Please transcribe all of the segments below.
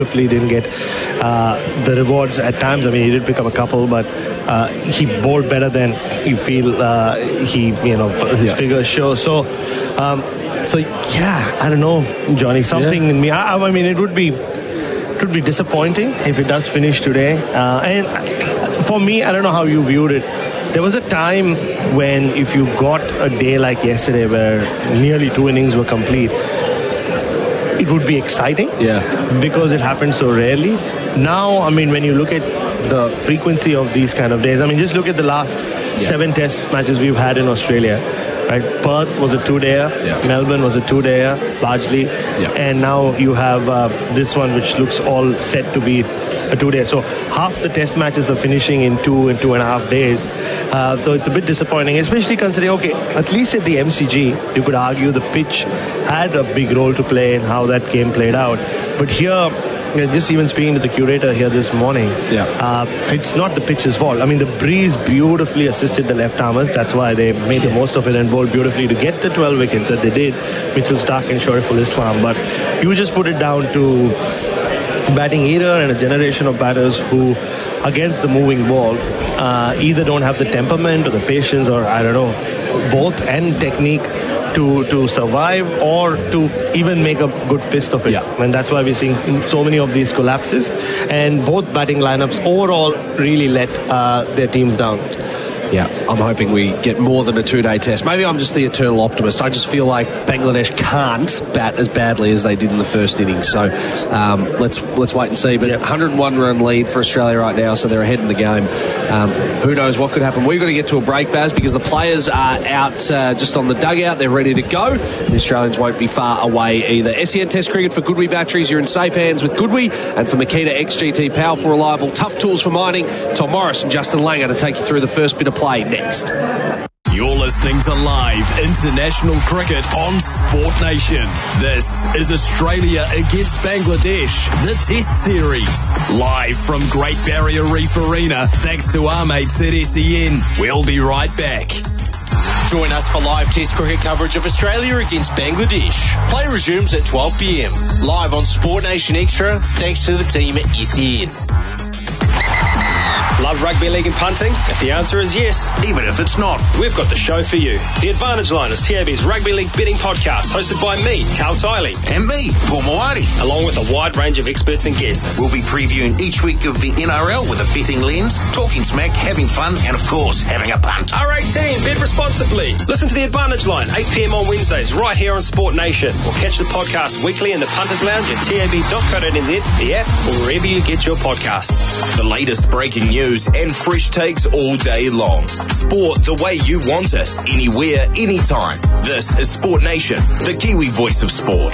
He didn't get the rewards at times. I mean, he did pick up a couple, but he bowled better than you feel his figures show. So yeah, I don't know, Johnny. Something in me. I mean, it would be disappointing if it does finish today. And for me, I don't know how you viewed it. There was a time when if you got a day like yesterday where nearly 2 innings were complete, it would be exciting because it happens so rarely. Now, I mean, when you look at the frequency of these kind of days, I mean, just look at the last 7 test matches we've had in Australia. Right? Perth was a 2-dayer, Melbourne was a 2-dayer, largely, and now you have this one which looks all set to be a 2-dayer. So half the test matches are finishing in 2 and 2.5 days. So it's a bit disappointing, especially considering, at least at the MCG, you could argue the pitch had a big role to play in how that game played out. But here, just even speaking to the curator here this morning, it's not the pitch's fault. I mean, the breeze beautifully assisted the left-armers. That's why they made the most of it and bowled beautifully to get the 12 wickets that they did, Mitchell Starc and Shoriful Islam. But you just put it down to batting era and a generation of batters who, against the moving ball, either don't have the temperament or the patience, or I don't know, both, and technique to survive or to even make a good fist of it. And that's why we're seeing so many of these collapses, and both batting lineups overall really let their teams down. Yeah, I'm hoping we get more than a 2-day test. Maybe I'm just the eternal optimist. I just feel like Bangladesh can't bat as badly as they did in the first innings. So let's wait and see. But 101-run lead for Australia right now, so they're ahead in the game. Who knows what could happen? We've got to get to a break, Baz, because the players are out just on the dugout. They're ready to go. And the Australians won't be far away either. SEN Test Cricket for Goodwee batteries. You're in safe hands with Goodwee. And for Makita XGT, powerful, reliable, tough tools for mining. Tom Morris and Justin Langer to take you through the first bit of play next. You're listening to live international cricket on Sport Nation. This is Australia against Bangladesh, the Test Series. Live from Great Barrier Reef Arena, thanks to our mates at SEN. We'll be right back. Join us for live Test cricket coverage of Australia against Bangladesh. Play resumes at 12 p.m. Live on Sport Nation Extra, thanks to the team at SEN. Love rugby league and punting? If the answer is yes, even if it's not, we've got the show for you. The Advantage Line is TAB's rugby league betting podcast, hosted by me, Carl Tiley. And me, Paul Mawadi. Along with a wide range of experts and guests. We'll be previewing each week of the NRL with a betting lens, talking smack, having fun, and of course, having a punt. R18, bet responsibly. Listen to The Advantage Line, 8 p.m. on Wednesdays, right here on Sport Nation. Or catch the podcast weekly in the Punters Lounge at tab.co.nz, the app, or wherever you get your podcasts. The latest breaking news and fresh takes all day long. Sport the way you want it, anywhere, anytime. This is Sport Nation, the Kiwi voice of sport.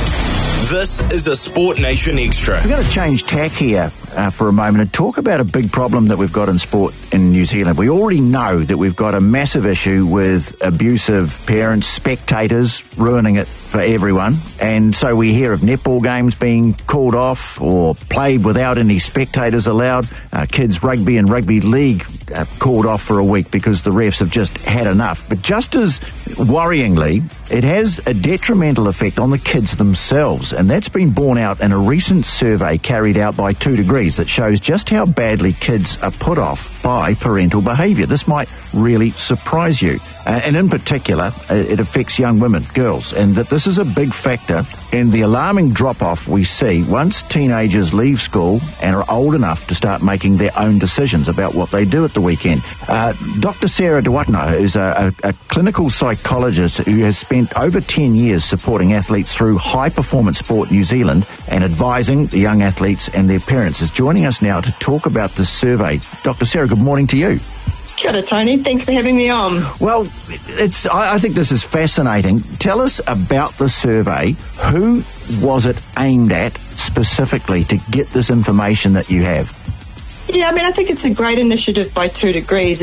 This is a Sport Nation Extra. We're going to change tack here for a moment and talk about a big problem that we've got in sport in New Zealand. We already know that we've got a massive issue with abusive parents, spectators ruining it for everyone. And so we hear of netball games being called off or played without any spectators allowed. Kids rugby and rugby league called off for a week because the refs have just had enough. But just as worryingly, it has a detrimental effect on the kids themselves. And that's been borne out in a recent survey carried out by 2 Degrees that shows just how badly kids are put off by parental behaviour. This might really surprise you. And in particular, it affects young women, girls, and that this is a big factor in the alarming drop-off we see once teenagers leave school and are old enough to start making their own decisions about what they do at the weekend. Dr. Sarah Dewatno is a clinical psychologist who has spent over 10 years supporting athletes through high-performance sport New Zealand and advising the young athletes and their parents, is joining us now to talk about this survey. Dr. Sarah, good morning to you. Kia ora, Tony. Thanks for having me on. Well, I think this is fascinating. Tell us about the survey. Who was it aimed at specifically to get this information that you have? Yeah, I mean, I think it's a great initiative by 2 Degrees.